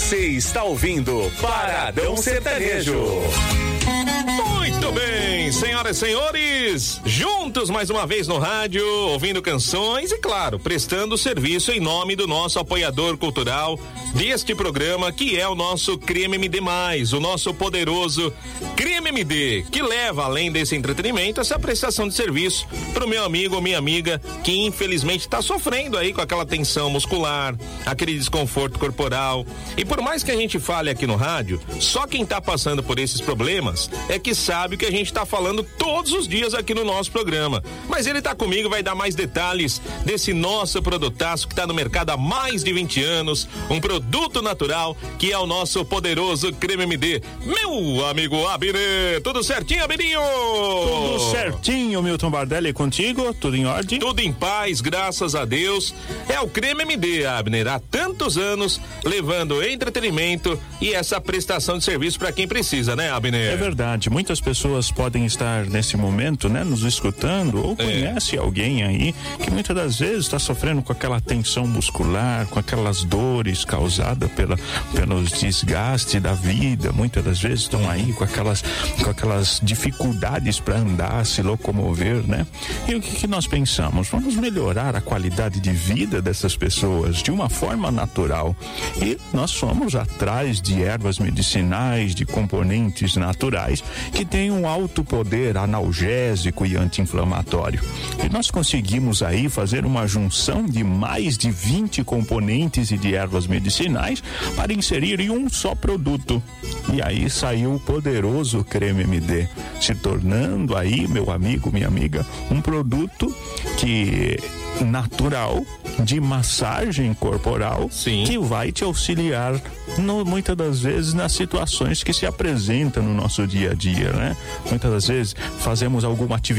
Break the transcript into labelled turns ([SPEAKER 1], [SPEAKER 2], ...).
[SPEAKER 1] Você está ouvindo Paradão Sertanejo.
[SPEAKER 2] Muito bem, senhoras e senhores, juntos mais uma vez no rádio, ouvindo canções e, claro, prestando serviço em nome do nosso apoiador cultural deste programa, que é o nosso Creme MD+, o nosso poderoso Creme MD, que leva, além desse entretenimento, essa prestação de serviço pro meu amigo ou minha amiga que infelizmente tá sofrendo aí com aquela tensão muscular, aquele desconforto corporal. E por mais que a gente fale aqui no rádio, só quem tá passando por esses problemas é que sabe o que a gente tá falando todos os dias aqui no nosso programa. Mas ele tá comigo, vai dar mais detalhes desse nosso produtaço que tá no mercado há mais de 20 anos, um produto natural que é o nosso poderoso Creme MD. Meu amigo Abner, tudo certinho, Abininho?
[SPEAKER 3] Tudo certinho, Milton Bardelli, contigo? Tudo em ordem?
[SPEAKER 2] Tudo em paz, graças a Deus. É o Creme MD, Abner, há tantos anos levando entretenimento e essa prestação de serviço para quem precisa, né, Abner?
[SPEAKER 3] É verdade, muitas pessoas podem estar nesse momento, né, nos escutando ou conhece alguém aí que muitas das vezes está sofrendo com aquela tensão muscular, com aquelas dores causadas pelos desgastes da vida. Muitas das vezes estão aí com aquelas dificuldades para andar, se locomover, né? E o que nós pensamos? Vamos melhorar a qualidade de vida dessas pessoas de uma forma natural. E nós fomos atrás de ervas medicinais, de componentes naturais que têm um alto poder analgésico e anti-inflamatório. E nós conseguimos aí fazer uma junção de mais de 20 componentes e de ervas medicinais para inserir em um só produto. E aí saiu o poderoso Creme MD, se tornando aí, meu amigo, minha amiga, um produto que natural, de massagem corporal.
[SPEAKER 2] Sim.
[SPEAKER 3] Que vai te auxiliar muitas das vezes nas situações que se apresentam no nosso dia a dia, né? Muitas das vezes fazemos alguma atividade